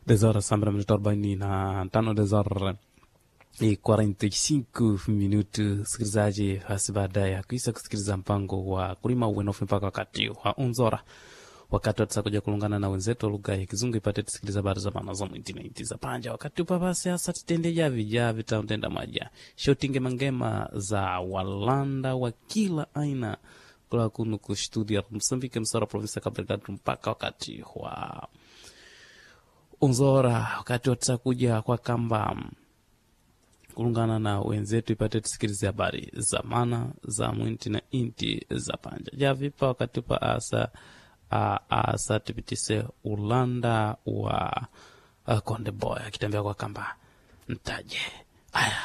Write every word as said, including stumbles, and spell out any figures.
dez horas sambra minuto arobaini na tano, dez horas e quarenta e cinco minutos. Sikilizaji, hasi baadaye hakuisa kusikiliza mpango wa kulima uwenofu mpaka wakati wa unzora, wakati watakuja kulungana na wenzetu lugha ya Kizungu ipate tusikiliza habari za maana za mwitini inti za panja. Wakati upapa siasa tutende javi javi tautenda maja shotinge mangema za walanda wa kila aina kwa kunu kustudia Msambike msora provinsa Kabregadu mpaka wakati wa unzora, wakati watakuja kwa kamba kulungana na wenzetu ipate tusikilize habari za maana za mwinti na inti za panja javi pa wakati pa asa Uh, asa tupitise ulanda wa uh, Konde Boy akitembea kwa kamba ntaje aya